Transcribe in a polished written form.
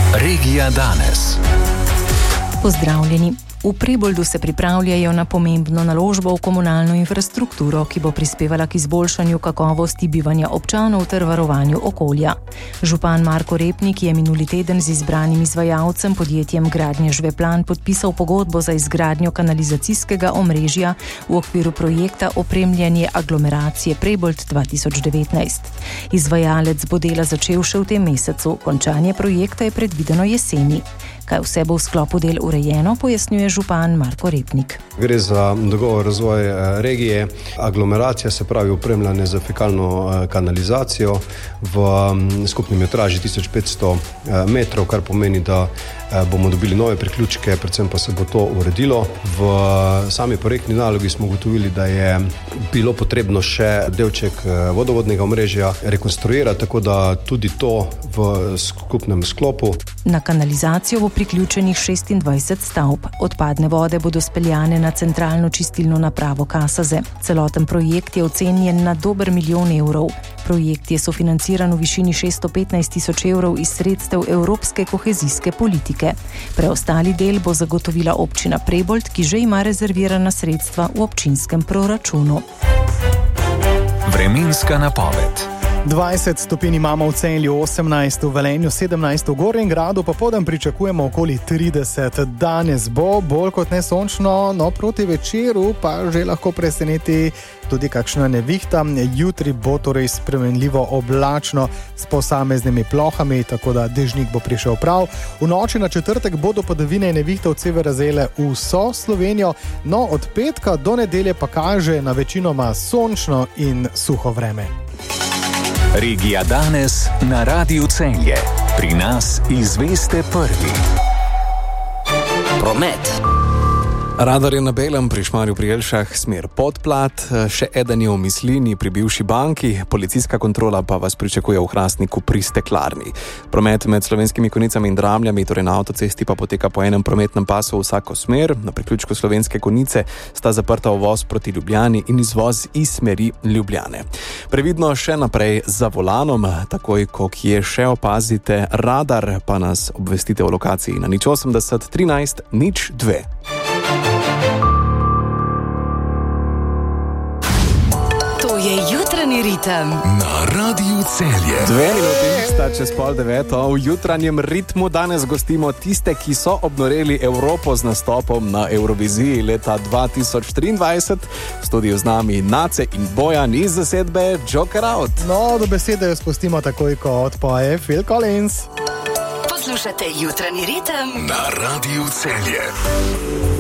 Regija danes. Pozdravljeni. V Preboldu se pripravljajo na pomembno naložbo v komunalno infrastrukturo, ki bo prispevala k izboljšanju kakovosti bivanja občanov ter varovanju okolja. Župan Marko Repnik je minuli teden z izbranim izvajalcem podjetjem Gradnje Žveplan podpisal pogodbo za izgradnjo kanalizacijskega omrežja v okviru projekta Opremljanje aglomeracije Prebold 2019. Izvajalec bo dela začel še v tem mesecu, končanje projekta je predvideno jeseni. Kaj vse bo v sklopu del urejeno, pojasnjuje župan Marko Repnik. Gre za dogovor razvoj regije, aglomeracija, se pravi opremljanje za fekalno kanalizacijo v skupni metraži 1500 metrov, kar pomeni, da bomo dobili nove priključke, predvsem pa se bo to uredilo. V sami projektni nalogi smo ugotovili, da je bilo potrebno še delček vodovodnega omrežja rekonstruirati, tako da tudi to v skupnem sklopu. Na kanalizacijo bo priključenih 26 stavb. Odpadne vode bodo speljane na centralno čistilno napravo Kasaze. Celoten projekt je ocenjen na dober 1 milijon evrov. Projekt je sofinanciran v višini 615 tisoč evrov iz sredstev Evropske kohezijske politike. Preostali del bo zagotovila občina Prebold, ki že ima rezervirana sredstva v občinskem proračunu. Vremenska napoved. 20 stopinj imamo v Celju, 18 v Velenju, 17 v Gornjem Gradu, popoldan pričakujemo okoli 30. Danes bo bolj kot ne sončno, no proti večeru pa že lahko preseneti tudi kakšna nevihta. Jutri bo torej spremenljivo oblačno s posameznimi plohami, tako da dežnik bo prišel prav. V noči na četrtek bodo padavine in nevihte od severa zajele vso Slovenijo, no od petka do nedelje pa kaže na večinoma sončno in suho vreme. Regija danes na Radiu Celje. Pri nas izveste prvi. Promet. Radar je na belem pri Šmarju pri Jelšah, smer Podplat, še eden je v Mislini pri bivši banki, policijska kontrola pa vas pričakuje v Hrastniku pri Steklarni. Promet med Slovenskimi Konjicami in Dramljami, torej na avtocesti, pa poteka po enem prometnem pasu v vsako smer. Na priključku Slovenske Konjice sta zaprta uvoz proti Ljubljani in izvoz iz smeri Ljubljane. Previdno še naprej za volanom, takoj ko kje še opazite radar, pa nas obvestite o lokaciji na 080 13 02. Je jutranji ritem na Radiu Celje. 2 minuti sta čez 8:30. V jutranjem ritmu danes gostimo tiste, ki so obnoreli Evropo z nastopom na Euroviziji leta 2023. V studiu z nami Nace in Bojan iz zasedbe Joker Out. No, do besede jo spustimo takoj, ko odpoje Phil Collins. Poslušate jutranji ritem na Radiu Celje.